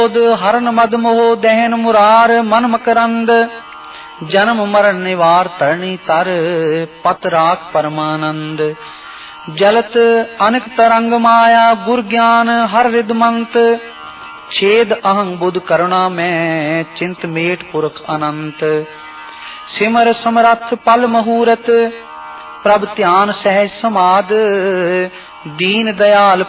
हरन मद मोह दहन मुरार मन मकरंद जन्म मरण निवार तरणी तर पत राख परमानंद जलत अनेक तरंग माया गुर ज्ञान हर रिदमंत छेद अहंग बुध करुणा में चिंत मेट पुरख अनंत सिमर समरथ पल महूरत प्रभ ध्यान सहज समाद दीन दयाल